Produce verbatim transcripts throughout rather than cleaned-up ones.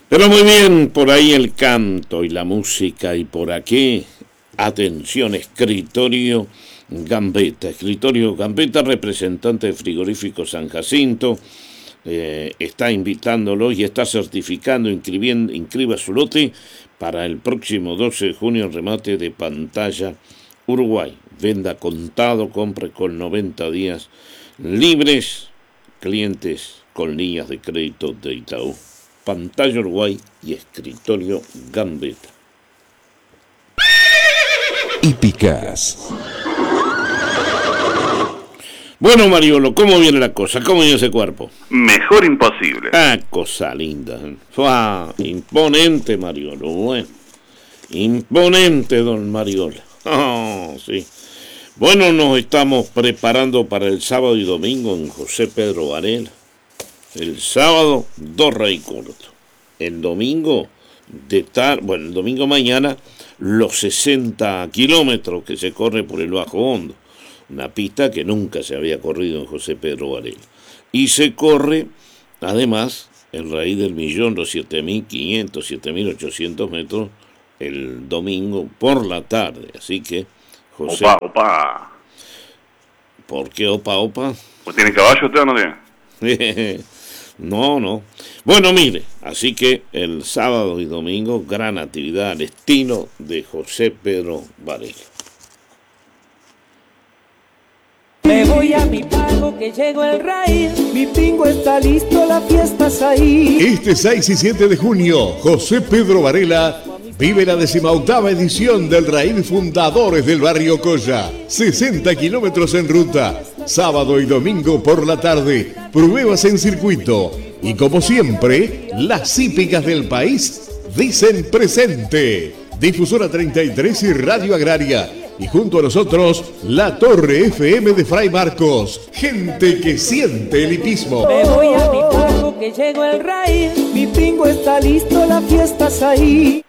Pero muy bien, por ahí el canto y la música, y por aquí, atención, escritorio Gambetta. Escritorio Gambetta, representante de Frigorífico San Jacinto, eh, está invitándolo y está certificando, inscribiendo, inscriba su lote para el próximo doce de junio, el remate de pantalla Uruguay. Venda contado, compre con noventa días libres, clientes con líneas de crédito de Itaú. Pantalla Uruguay y escritorio Gambetta. Hípicas. Bueno, Mariolo, ¿cómo viene la cosa? ¿Cómo viene ese cuerpo? Mejor imposible. Ah, cosa linda. Ah, imponente, Mariolo. Bueno, imponente, don Mariolo. Oh, sí. Bueno, nos estamos preparando para el sábado y domingo en José Pedro Varela. El sábado, dos rey cortos. El domingo, de tar, bueno, el domingo mañana, los sesenta kilómetros que se corre por el Bajo Hondo. Una pista que nunca se había corrido en José Pedro Varela. Y se corre, además, el raíz del millón, los siete mil quinientos, siete mil ochocientos metros, el domingo por la tarde. Así que, José... Opa, opa. ¿Por qué opa, opa? ¿Pues tiene caballo usted o no tiene? No, no. Bueno, mire, así que el sábado y domingo, gran actividad al estilo de José Pedro Varela. Me voy a mi pago que llegó el raíz. Mi pingo está listo, la fiesta es ahí. Este seis y siete de junio, José Pedro Varela vive la decimoctava edición del Raíz Fundadores del Barrio Colla. sesenta kilómetros en ruta, sábado y domingo por la tarde, pruebas en circuito. Y como siempre, las hípicas del país dicen presente. Difusora treinta y tres y Radio Agraria. Y junto a nosotros, la Torre F M de Fray Marcos. Gente que siente el hipismo. Me voy a mi pago que llegó el raíz. Mi pingo está listo, la fiesta es ahí.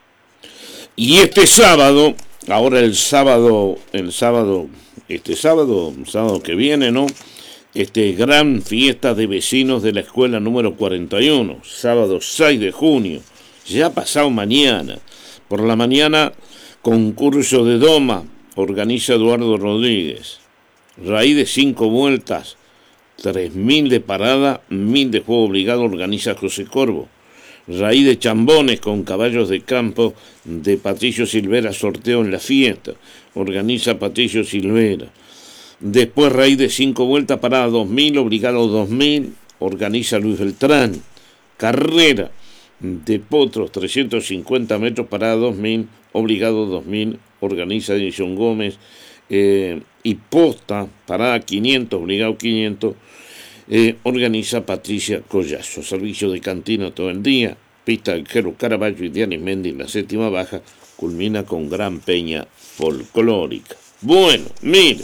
Y este sábado, ahora el sábado, el sábado, este sábado, sábado que viene, ¿no? Este gran fiesta de vecinos de la escuela número cuarenta y uno, sábado seis de junio, ya pasado mañana. Por la mañana, concurso de doma, organiza Eduardo Rodríguez. Raíz de cinco vueltas, tres mil de parada, mil de juego obligado, organiza José Corvo. Raíz de chambones con caballos de campo de Patricio Silvera, sorteo en la fiesta, organiza Patricio Silvera. Después raíz de cinco vueltas, parada dos mil, obligado dos mil, organiza Luis Beltrán. Carrera de potros, trescientos cincuenta metros, parada dos mil, obligado dos mil, organiza Edison Gómez. Eh, y posta, parada quinientos, obligado quinientos, Eh, organiza Patricia Collazo. Servicio de cantina todo el día, pista del Jero Caraballo y Dianis Mendy en la séptima baja, culmina con gran peña folclórica. Bueno, mire,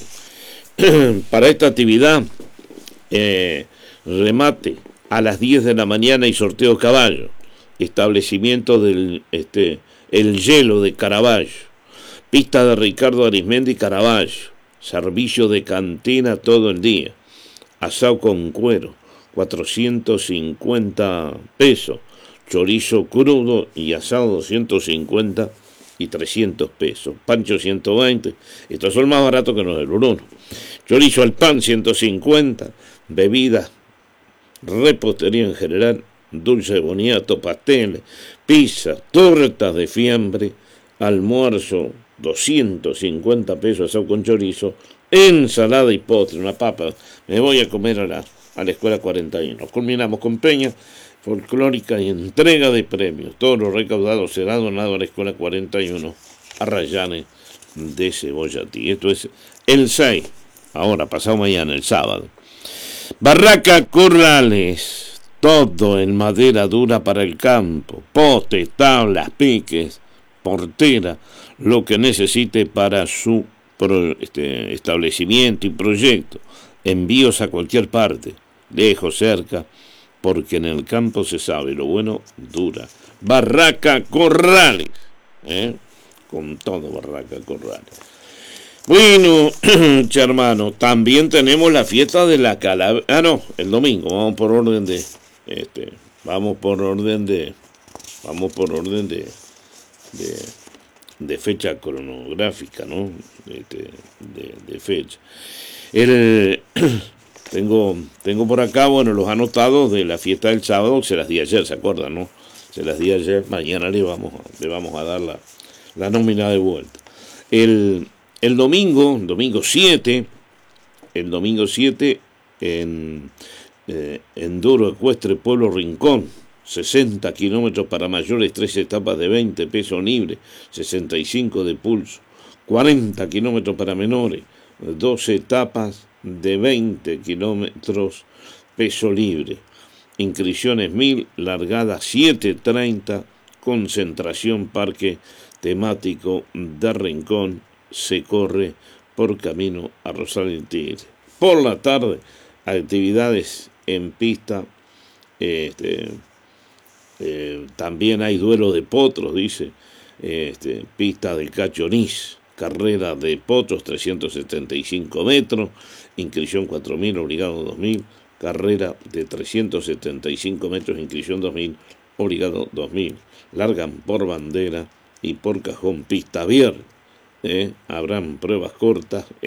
para esta actividad, eh, remate a las diez de la mañana y sorteo caballo, establecimiento del este, el hielo de Caraballo, pista de Ricardo Arismendi Caraballo, servicio de cantina todo el día. Asado con cuero, cuatrocientos cincuenta pesos. Chorizo crudo y asado doscientos cincuenta y trescientos pesos. Pancho ciento veinte. Estos son más baratos que los del Bruno. Chorizo al pan ciento cincuenta. Bebidas, repostería en general, dulce de boniato, pasteles, pizza, tortas de fiambre, almuerzo, doscientos cincuenta pesos asado con chorizo, ensalada y postre, una papa. Me voy a comer a la, a la escuela cuarenta y uno. Culminamos con peña folclórica y entrega de premios. Todo lo recaudado será donado a la escuela cuarenta y uno a Rayanes de Cebollatí. Esto es el seis, ahora pasado mañana, el sábado. Barraca Corrales, todo en madera dura para el campo, postes, tablas, piques, portera, lo que necesite para su Pro, este, establecimiento y proyecto. Envíos a cualquier parte, lejos, cerca, porque en el campo se sabe, lo bueno dura. Barraca Corrales, ¿eh? Con todo Barraca Corrales. Bueno, hermano, también tenemos la fiesta de la calavera. Ah, no, el domingo, vamos por orden de, este, vamos por orden de, vamos por orden de, de, de fecha cronográfica, ¿no? Este, de, de fecha. El, tengo, tengo por acá, bueno, los anotados de la fiesta del sábado, se las di ayer, ¿se acuerdan, no? Se las di ayer, mañana le vamos, le vamos a dar la, la nómina de vuelta. El, el domingo, domingo siete, el domingo siete en, eh, Enduro Ecuestre Pueblo Rincón, sesenta kilómetros para mayores, tres etapas de veinte, peso libre, sesenta y cinco de pulso, cuarenta kilómetros para menores, doce etapas de veinte kilómetros, peso libre, inscripciones mil, largada siete treinta, concentración parque temático de Rincón, se corre por camino a Rosales Tigre. Por la tarde, actividades en pista, este, eh, también hay duelo de potros, dice, este, pista del Cachonís, carrera de potros, trescientos setenta y cinco metros, inscripción cuatro mil, obligado dos mil, carrera de trescientos setenta y cinco metros, inscripción dos mil, obligado dos mil, largan por bandera y por cajón pista abierta, ¿eh? Habrán pruebas cortas.